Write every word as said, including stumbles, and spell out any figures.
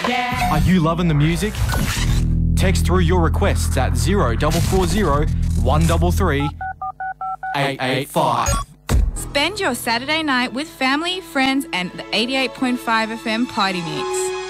Yeah. Are you loving the music? Text through your requests at zero four four zero, one three three, eight eight five. Spend your Saturday night with family, friends, and the eighty-eight point five F M Party Mix.